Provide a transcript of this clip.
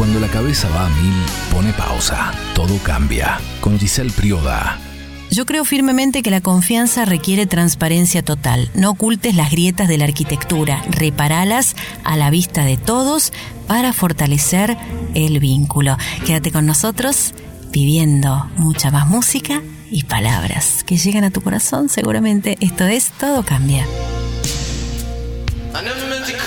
Cuando la cabeza va a 1000, pone pausa. Todo cambia. Con Giselle Prioda. Yo creo firmemente que la confianza requiere transparencia total. No ocultes las grietas de la arquitectura. Reparalas a la vista de todos para fortalecer el vínculo. Quédate con nosotros viviendo mucha más música y palabras que llegan a tu corazón seguramente. Esto es Todo Cambia. I never meant to